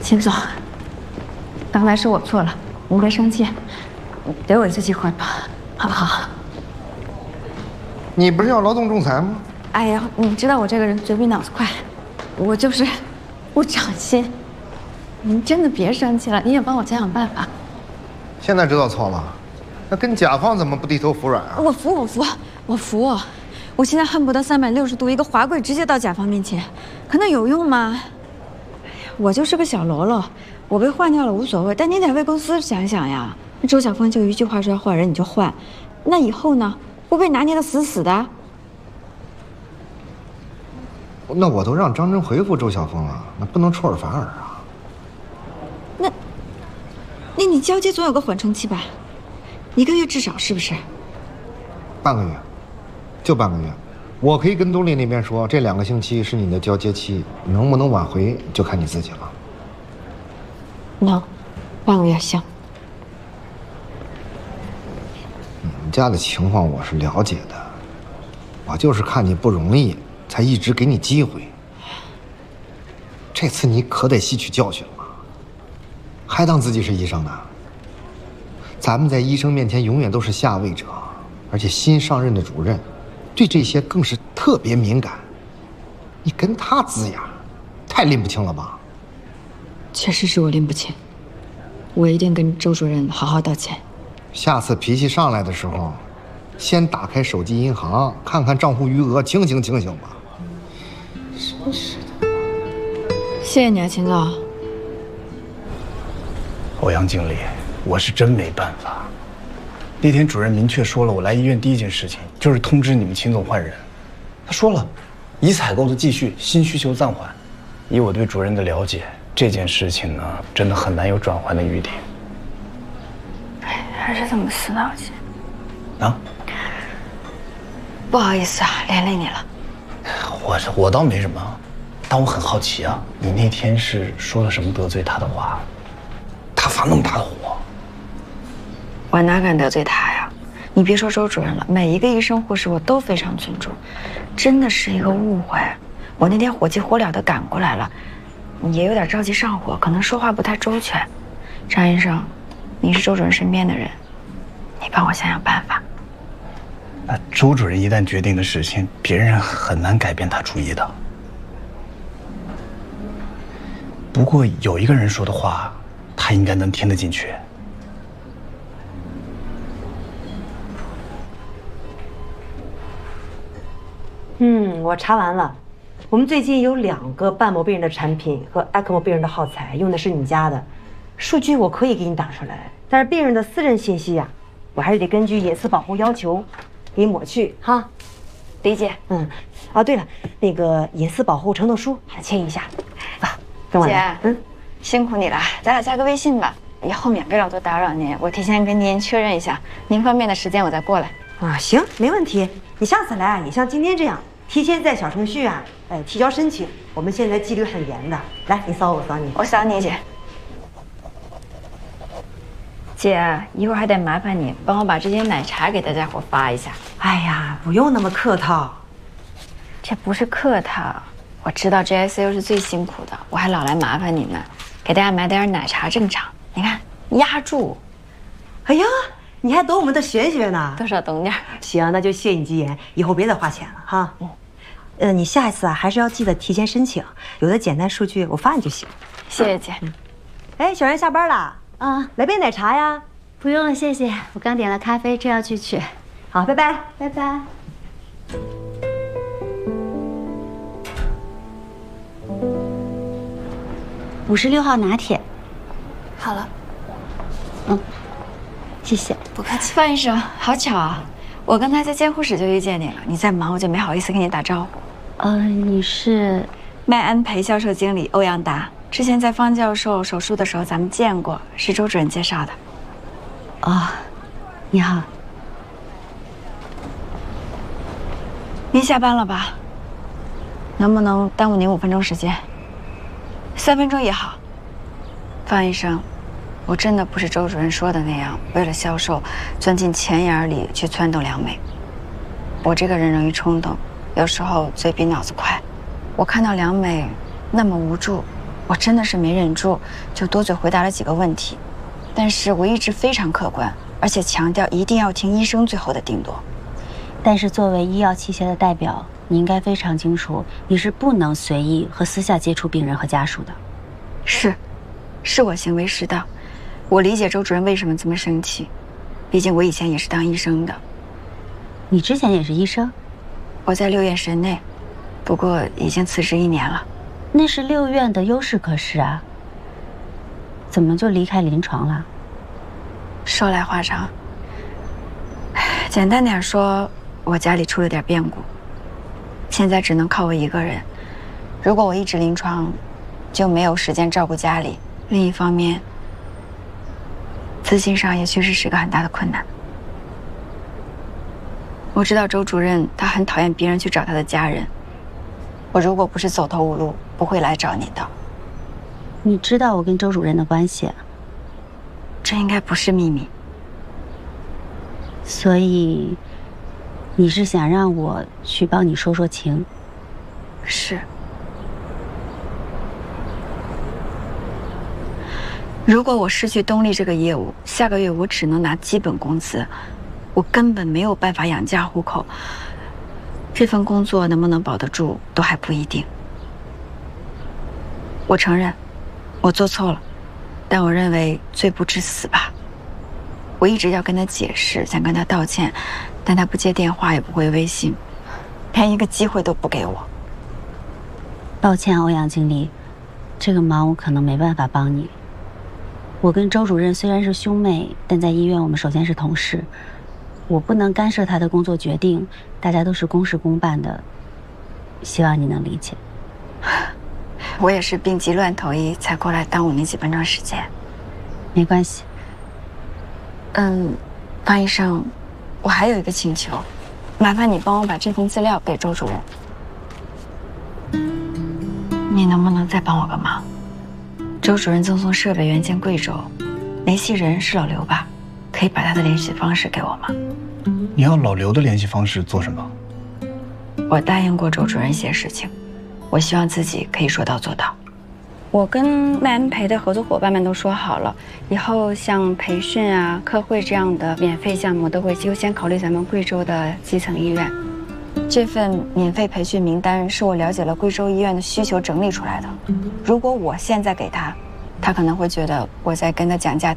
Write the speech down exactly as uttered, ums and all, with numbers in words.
秦总，刚才是我错了，您别生气，给我一次机会吧，好不好？ 你不是要劳动仲裁吗？ 哎呀，你知道我这个人嘴比脑子快，我就是不长心。您真的别生气了，你也帮我想想办法。 现在知道错了，那跟甲方怎么不低头服软啊？ 我服，我服，我服！我现在恨不得三百六十度一个滑跪，直接到甲方面前。可那有用吗？哎呀，我就是个小喽啰，我被换掉了无所谓，但你得为公司想想呀。那周小峰就一句话说要换人你就换，那以后呢？不被拿捏的死死的？ 那我都让张真回复周晓峰了，那不能出尔反尔啊。 那，那你交接总有个缓冲期吧？一个月至少是不是？ 半个月，就半个月。我可以跟东丽那边说，这两个星期是你的交接期，能不能挽回就看你自己了。 能，半个月行。 你们家的情况我是了解的，我就是看你不容易，才一直给你机会。这次你可得吸取教训了，还当自己是医生呢？咱们在医生面前永远都是下位者，而且新上任的主任对这些更是特别敏感。你跟他呲牙，太拎不清了吧？ 确实是我拎不清，我一定跟周主任好好道歉。 下次脾气上来的时候，先打开手机银行看看账户余额，清醒清醒吧。真是的。 谢谢你啊，秦总。 欧阳经理，我是真没办法。那天主任明确说了，我来医院第一件事情就是通知你们秦总换人。他说了，已采购的继续，新需求暂缓。以我对主任的了解，这件事情呢，真的很难有转圜的余地。 哎，还是这么死脑筋。 啊？ 不好意思啊，连累你了。 我我倒没什么，但我很好奇啊，你那天是说了什么得罪他的话？他发那么大的火？ 我哪敢得罪他呀？你别说周主任了，每一个医生护士我都非常尊重，真的是一个误会。我那天火急火燎的赶过来了，也有点着急上火，可能说话不太周全。张医生，你是周主任身边的人，你帮我想想办法。 那周主任一旦决定的事情，别人很难改变他主意的。不过有一个人说的话，他应该能听得进去。 嗯，我查完了，我们最近有两个瓣膜病人的产品和 E C M O 病人的耗材用的是你家的，数据我可以给你打出来，但是病人的私人信息呀、啊，我还是得根据隐私保护要求给你抹去哈。 理解。 嗯，哦对了，那个隐私保护承诺书还签一下。走，跟我来。 姐，嗯，辛苦你了，咱俩加个微信吧，以后免不了多打扰您。我提前跟您确认一下，您方便的时间我再过来。 啊，行，没问题。你下次来啊，也像今天这样。提前在小程序啊，呃，提交申请。我们现在纪律很严的。来，你扫我，我扫你。 我扫你，姐。姐，一会儿还得麻烦你帮我把这些奶茶给大家伙发一下。 哎呀，不用那么客套。 这不是客套，我知道 G I C U 是最辛苦的，我还老来麻烦你们，给大家买点奶茶正常。你看，压住。 哎呀，你还懂我们的玄学呢？ 多少懂点。 行，那就谢你吉言，以后别再花钱了哈。嗯。呃，你下一次啊，还是要记得提前申请，有的简单数据我发你就行。 谢谢姐。 嗯。哎，小然下班了啊？来杯奶茶呀？ 不用了，谢谢。我刚点了咖啡，正要去取。 好，拜拜， 拜拜。五十六号拿铁。 好了。 嗯，谢谢。 不客气。范医生，好巧啊！我刚才在监护室就遇见你了，你在忙，我就没好意思跟你打招呼。 呃，你是麦安培销售经理欧阳达，之前在方教授手术的时候咱们见过，是周主任介绍的。 哦，你好。 您下班了吧？能不能耽误您五分钟时间？三分钟也好。范医生，我真的不是周主任说的那样，为了销售钻进钱眼里去撺掇梁美。我这个人容易冲动，有时候嘴比脑子快。我看到梁美那么无助， 我真的是没忍住，就多嘴回答了几个问题。但是我一直非常客观，而且强调一定要听医生最后的定夺。 但是作为医药器械的代表，你应该非常清楚，你是不能随意和私下接触病人和家属的。 是，是我行为失当。我理解周主任为什么这么生气，毕竟我以前也是当医生的。 你之前也是医生？ 我在六院神内，不过已经辞职一年了。 那是六院的优势科室啊，怎么就离开临床了？ 说来话长，简单点说，我家里出了点变故，现在只能靠我一个人。如果我一直临床，就没有时间照顾家里。另一方面，资金上也确实是个很大的困难。我知道周主任他很讨厌别人去找他的家人，我如果不是走投无路，不会来找你的。 你知道我跟周主任的关系， 这应该不是秘密。 所以，你是想让我去帮你说说情？ 是。如果我失去东丽这个业务，下个月我只能拿基本工资，我根本没有办法养家糊口。这份工作能不能保得住，都还不一定。我承认，我做错了，但我认为罪不至死吧。我一直要跟他解释，想跟他道歉，但他不接电话，也不回微信，连一个机会都不给我。 抱歉，欧阳经理，这个忙我可能没办法帮你。我跟周主任虽然是兄妹，但在医院我们首先是同事，我不能干涉他的工作决定，大家都是公事公办的，希望你能理解。 我也是病急乱投医才过来耽误你几分钟时间。 没关系。 嗯，方医生，我还有一个请求，麻烦你帮我把这份资料给周主任。你能不能再帮我个忙？周主任赠送设备原件贵州，联系人是老刘吧？可以把他的联系方式给我吗？ 你要老刘的联系方式做什么？ 我答应过周主任一些事情，我希望自己可以说到做到。我跟麦恩培的合作伙伴们都说好了，以后像培训啊、课会这样的免费项目都会优先考虑咱们贵州的基层医院。这份免费培训名单是我了解了贵州医院的需求整理出来的。如果我现在给他，他可能会觉得我在跟他讲价